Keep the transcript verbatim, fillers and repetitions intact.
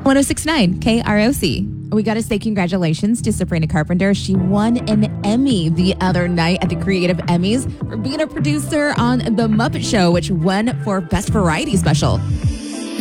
oh six point nine K R O C. We got to say congratulations to Sabrina Carpenter. She won an Emmy the other night at the Creative Emmys for being a producer on The Muppet Show, which won for Best Variety Special.